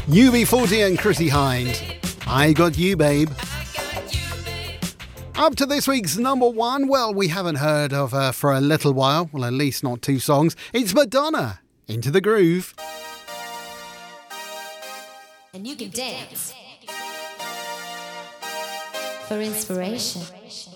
UB40 and Chrissy Hind. I Got You, Babe. Up to this week's number one. Well, we haven't heard of her for a little while. Well, at least not two songs. It's Madonna. Into the Groove. And you can dance for inspiration.